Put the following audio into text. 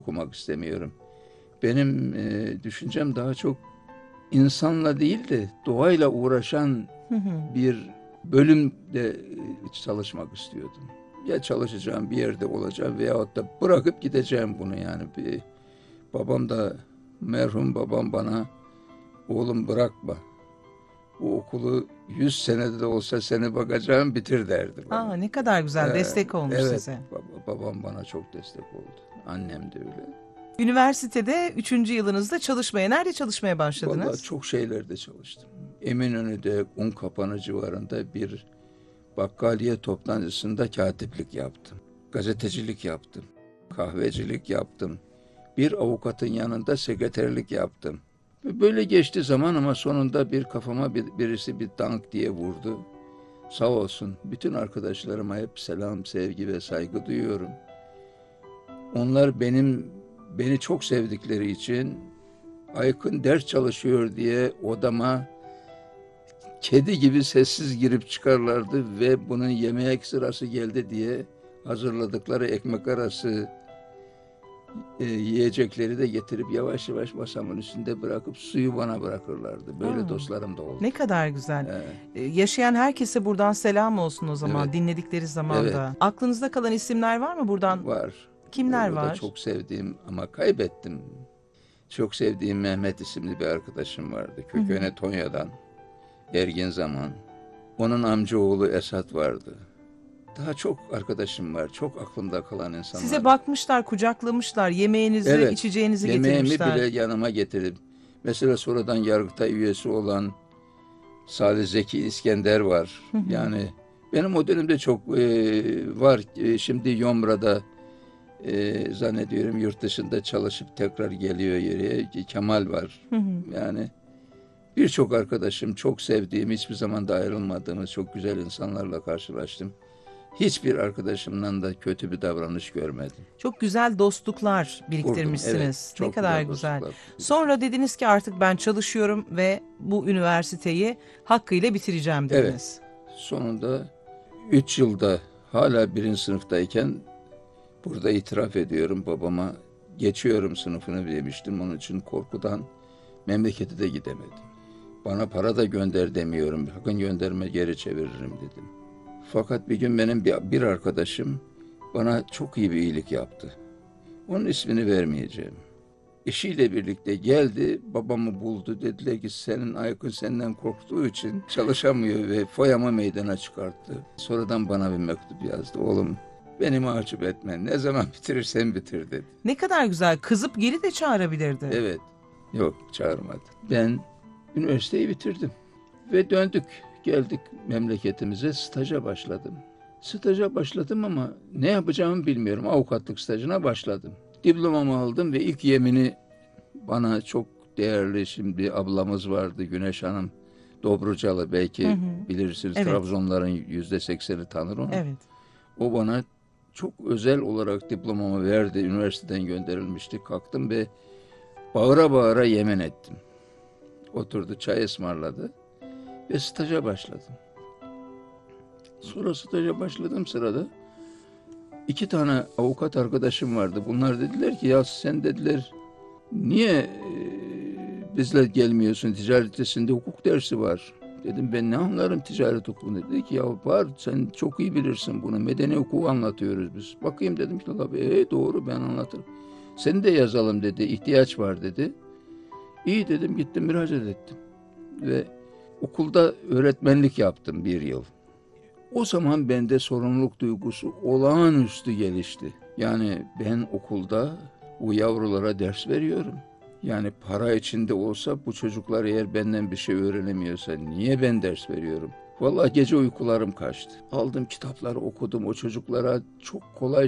okumak istemiyorum. Benim düşüncem daha çok insanla değil de doğayla uğraşan Hı hı. bir bölümde çalışmak istiyordum. Ya çalışacağım bir yerde olacağım veyahut da bırakıp gideceğim bunu yani. Babam da merhum babam bana oğlum bırakma. Bu okulu 100 senede de olsa seni bakacağım bitir derdi bana. Aa, ne kadar güzel destek olmuş Evet size. babam bana çok destek oldu. Annem de öyle. Üniversitede 3. yılınızda çalışmaya, nerede çalışmaya Vallahi başladınız? çok şeylerde çalıştım. Eminönü'de Unkapanı civarında bir bakkaliye toptancısında katiplik yaptım. Gazetecilik yaptım. Kahvecilik yaptım. Bir avukatın yanında sekreterlik yaptım. Böyle geçti zaman ama sonunda bir kafama birisi bir dank diye vurdu. Sağ olsun bütün arkadaşlarıma hep selam, sevgi ve saygı duyuyorum. Onlar beni çok sevdikleri için Aykın ders çalışıyor diye odama kedi gibi sessiz girip çıkarlardı ve bunun yemek sırası geldi diye hazırladıkları ekmek arası yiyecekleri de getirip yavaş yavaş masamın üstünde bırakıp suyu bana bırakırlardı. Böyle Aa, dostlarım da oldu. ne kadar güzel. Ee, Yaşayan herkese buradan selam olsun o evet, zaman, dinledikleri zaman evet da. Aklınızda kalan isimler var mı buradan? var. Kimler O da var? çok sevdiğim ama kaybettim. Çok sevdiğim Mehmet isimli bir arkadaşım vardı. Hı hı. Kökeni Tonya'dan, ergin zaman. Onun amcaoğlu Esat vardı. Daha çok arkadaşım var. Çok aklımda kalan insanlar Size var. bakmışlar, kucaklamışlar, yemeğinizi, Evet, içeceğinizi yemeğimi bile getirmişler. yanıma getirip, mesela sonradan Yargıtay üyesi olan Salih Zeki İskender var. Hı hı. Yani benim o dönemde çok var. Şimdi Yomra'da zannediyorum yurt dışında çalışıp tekrar geliyor yere. Kemal var. Hı hı. Yani birçok arkadaşım, çok sevdiğim, hiçbir zaman da ayrılmadığımız çok güzel insanlarla karşılaştım. Hiçbir arkadaşımdan da kötü bir davranış görmedim. Çok güzel dostluklar Kurdum, evet. biriktirmişsiniz. Ne Çok kadar güzel güzel. dostluklar. Sonra dediniz ki artık ben çalışıyorum ve bu üniversiteyi hakkıyla bitireceğim Evet, dediniz. sonunda 3 yılda hala birinci sınıftayken burada itiraf ediyorum babama geçiyorum sınıfını demiştim. Onun için korkudan memlekete de gidemedim. Bana para da gönder demiyorum. Sakın gönderme geri çeviririm dedim. Fakat bir gün benim bir arkadaşım bana çok iyi bir iyilik yaptı. Onun ismini vermeyeceğim. Eşiyle birlikte geldi, babamı buldu. Dediler ki senin Aykın senden korktuğu için çalışamıyor ve foyamı meydana çıkarttı. Sonradan bana bir mektup yazdı. Oğlum beni mahcup etme. Ne zaman bitirirsen bitir dedi. Ne kadar güzel. Kızıp geri de çağırabilirdi. Evet. Yok çağırmadı. Ben üniversiteyi bitirdim. Ve döndük. Geldik memleketimize. Staja başladım. Staja başladım ama ne yapacağımı bilmiyorum. Avukatlık stajına başladım. Diplomamı aldım ve ilk yemini bana çok değerli şimdi ablamız vardı Güneş Hanım. Dobrucalı Hı belki hı. bilirsiniz Evet. Trabzonların %80'i tanır onu. Evet. O bana çok özel olarak diplomamı verdi. Üniversiteden gönderilmişti. Kalktım ve bağıra bağıra yemin ettim. Oturdu çay ısmarladı ve staja başladım. Sonra staja başladığım sırada 2 tane avukat arkadaşım vardı. Bunlar dediler ki ya sen dediler niye bizle gelmiyorsun? Ticaret lisesinde hukuk dersi var. Dedim ben ne anlarım ticaret hukukunu? Dedi ki ya var sen çok iyi bilirsin bunu. Medeni hukuku anlatıyoruz biz. Bakayım dedim ki tabii doğru ben anlatırım. Seni de yazalım dedi. İhtiyaç var dedi. İyi dedim gittim müracaat ettim. Ve okulda öğretmenlik yaptım 1 yıl. O zaman bende sorumluluk duygusu olağanüstü gelişti. Yani ben okulda o yavrulara ders veriyorum. Yani para içinde olsa bu çocuklar eğer benden bir şey öğrenemiyorsa niye ben ders veriyorum? Vallahi gece uykularım kaçtı. Aldım kitapları okudum o çocuklara çok kolay